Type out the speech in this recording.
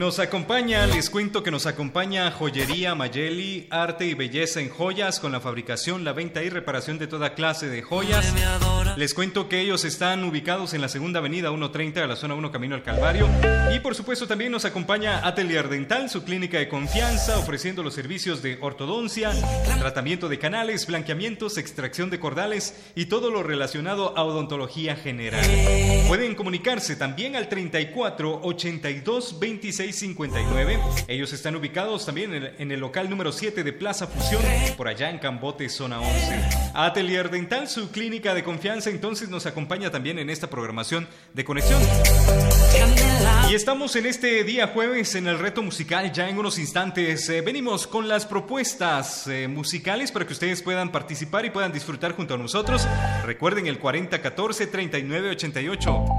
Nos acompaña, les cuento que nos acompaña Joyería Mayeli, arte y belleza en joyas, con la fabricación, la venta y reparación de toda clase de joyas. Les cuento que ellos están ubicados en la segunda avenida 130 de la zona 1 Camino al Calvario. Y por supuesto también nos acompaña Atelier Dental, su clínica de confianza, ofreciendo los servicios de ortodoncia, tratamiento de canales, blanqueamientos, extracción de cordales y todo lo relacionado a odontología general. Pueden comunicarse también al 34 82 26 59. Ellos están ubicados también en el local número 7 de Plaza Fusión, por allá en Cambote, zona 11. Atelier Dental, su clínica de confianza, entonces nos acompaña también en esta programación de conexión. Y estamos en este día jueves en el reto musical. Ya en unos instantes venimos con las propuestas musicales para que ustedes puedan participar y puedan disfrutar junto a nosotros. Recuerden el 4014-3988.